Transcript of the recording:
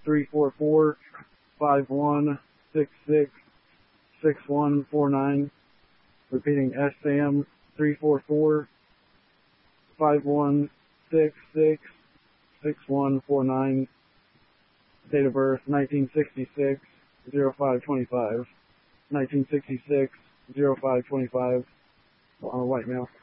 344-5166-6149. Repeating, SAM 344-5166-6149. Date of birth 1966, 0525. 1966, 0525. White male.